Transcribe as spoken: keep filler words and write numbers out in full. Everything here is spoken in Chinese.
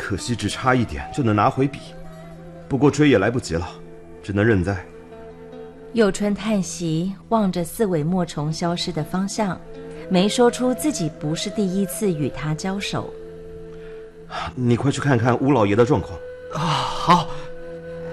可惜只差一点就能拿回笔，不过追也来不及了，只能认栽。 佑春叹息，望着四尾墨虫消失的方向，没说出自己不是第一次与他交手。 你快去看看乌老爷的状况。 啊，好。